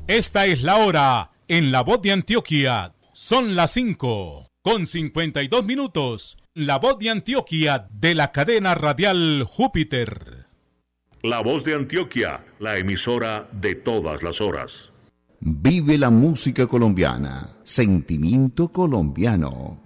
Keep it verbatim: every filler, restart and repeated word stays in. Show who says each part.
Speaker 1: Esta es la hora en La Voz de Antioquia. Son las cinco con cincuenta y dos minutos. La Voz de Antioquia de la cadena radial Júpiter.
Speaker 2: La Voz de Antioquia, la emisora de todas las horas.
Speaker 3: Vive la música colombiana. Sentimiento colombiano.